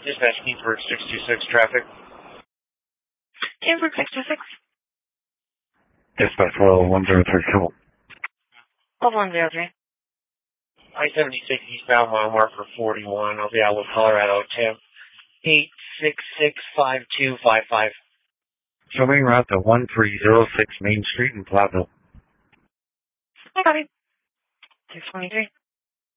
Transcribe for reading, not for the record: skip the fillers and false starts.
Dispatch Kingsburg 626 traffic. Kingsburg 626. Dispatch roll 103 call. 103. I-76 eastbound mile marker 41. I'll be out with Colorado temp 8665255. Showing route to 1306 Main Street in Platteville. I got it. 623.